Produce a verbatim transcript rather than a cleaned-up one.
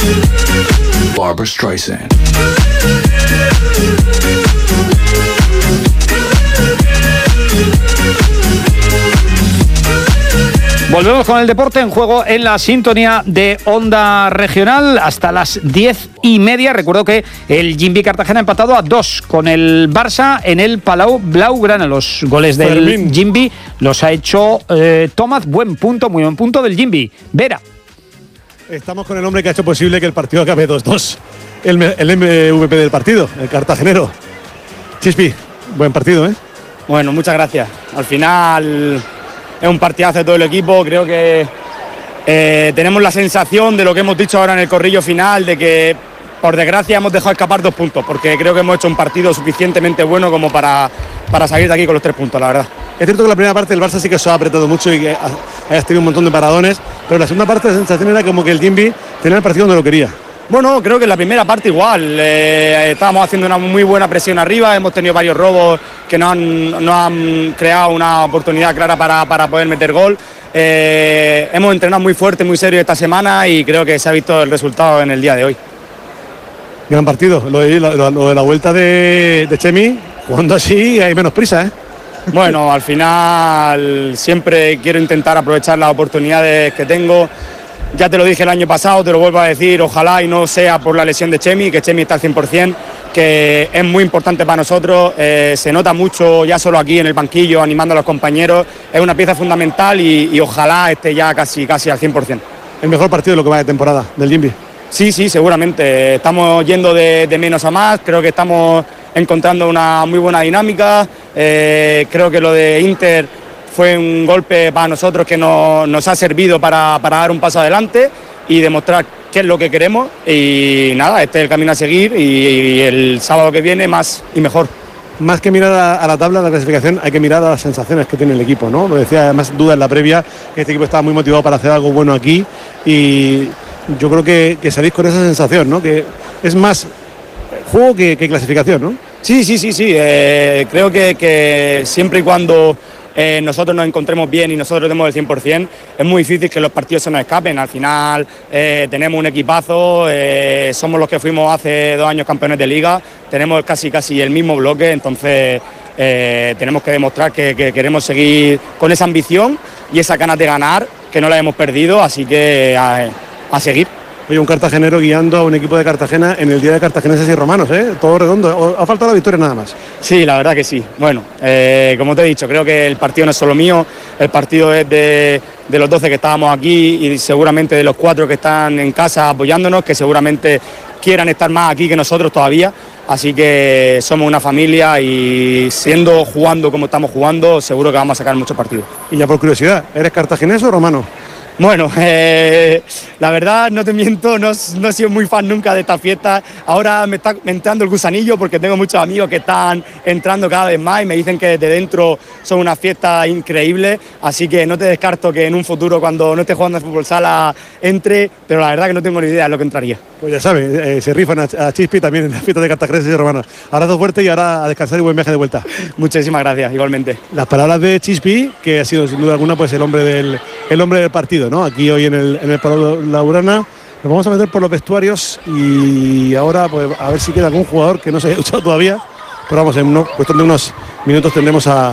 Barbra Streisand. Volvemos con el deporte en juego en la sintonía de Onda Regional hasta las diez y media. Recuerdo que el Jimbi Cartagena ha empatado a dos con el Barça en el Palau Blaugrana. Los goles del Jimbi los ha hecho eh, Tomás. Buen punto, muy buen punto del Jimbi. Vera. Estamos con el hombre que ha hecho posible que el partido acabe dos dos. El, el M V P del partido, el cartagenero. Chispi, buen partido, ¿eh? Bueno, muchas gracias. Al final es un partidazo de todo el equipo. Creo que eh, tenemos la sensación de lo que hemos dicho ahora en el corrillo final, de que por desgracia hemos dejado escapar dos puntos, porque creo que hemos hecho un partido suficientemente bueno como para, para salir de aquí con los tres puntos, la verdad. Es cierto que la primera parte el Barça sí que se ha apretado mucho y que hayas tenido un montón de paradones, pero la segunda parte la sensación era como que el Jimbi tenía el partido donde lo quería. Bueno, creo que en la primera parte igual, eh, estábamos haciendo una muy buena presión arriba, hemos tenido varios robos que no han, no han creado una oportunidad clara para, para poder meter gol. Eh, hemos entrenado muy fuerte, muy serio esta semana y creo que se ha visto el resultado en el día de hoy. Gran partido, lo de, lo, lo de la vuelta de, de Chemi, jugando así hay menos prisa, ¿eh? Bueno, al final siempre quiero intentar aprovechar las oportunidades que tengo. Ya te lo dije el año pasado, te lo vuelvo a decir, ojalá y no sea por la lesión de Chemi, que Chemi está al cien por cien, que es muy importante para nosotros, eh, se nota mucho ya solo aquí en el banquillo, animando a los compañeros, es una pieza fundamental y, y ojalá esté ya casi, casi al cien por cien. El mejor partido de lo que va de temporada del Jimbi. Sí, sí, seguramente, estamos yendo de, de menos a más, creo que estamos encontrando una muy buena dinámica, eh, creo que lo de Inter fue un golpe para nosotros que nos, nos ha servido para, para dar un paso adelante y demostrar qué es lo que queremos y nada, este es el camino a seguir y, y el sábado que viene más y mejor. Más que mirar a, a la tabla de la clasificación, hay que mirar a las sensaciones que tiene el equipo, ¿no? Lo decía además duda en la previa, que este equipo estaba muy motivado para hacer algo bueno aquí y yo creo que, que salís con esa sensación, ¿no? Que es más juego que, que clasificación, ¿no? Sí, sí, sí, sí, eh, creo que, que siempre y cuando Eh, nosotros nos encontremos bien y nosotros demos el cien por cien, es muy difícil que los partidos se nos escapen. Al final eh, tenemos un equipazo, eh, somos los que fuimos hace dos años campeones de liga, tenemos casi casi el mismo bloque, entonces eh, tenemos que demostrar que, que queremos seguir con esa ambición y esa ganas de ganar, que no la hemos perdido, así que a, a seguir. Oye, un cartagenero guiando a un equipo de Cartagena en el día de cartagineses y romanos, ¿eh? Todo redondo. Ha faltado la victoria nada más. Sí, la verdad que sí. Bueno, eh, como te he dicho, creo que el partido no es solo mío, el partido es de, de los doce que estábamos aquí y seguramente de los cuatro que están en casa apoyándonos, que seguramente quieran estar más aquí que nosotros todavía. Así que somos una familia y siendo jugando como estamos jugando, seguro que vamos a sacar muchos partidos. Y ya por curiosidad, ¿eres cartaginés o romano? Bueno, eh, la verdad no te miento, no, no he sido muy fan nunca de esta fiesta. Ahora me está entrando el gusanillo porque tengo muchos amigos que están entrando cada vez más y me dicen que desde dentro son una fiesta increíble. Así que no te descarto que en un futuro, cuando no esté jugando en fútbol sala, entre, pero la verdad que no tengo ni idea de lo que entraría. Pues ya sabes, eh, se rifan a, a Chispi también en las fiestas de cartagineses y romanos. Abrazo fuerte y ahora a descansar y buen viaje de vuelta. Muchísimas gracias, igualmente. Las palabras de Chispi, que ha sido sin duda alguna pues el hombre del, el hombre del partido, ¿no? Aquí hoy en el, en el Palau Blaugrana. Nos vamos a meter por los vestuarios y ahora pues a ver si queda algún jugador que no se haya duchado todavía. Pero vamos, en uno, cuestión de unos minutos tendremos a